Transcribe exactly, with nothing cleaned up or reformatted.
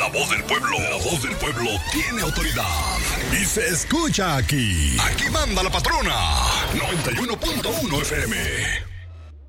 voz del pueblo, la voz del pueblo tiene autoridad. Y se escucha aquí. Aquí manda la patrona. noventa y uno punto uno F M.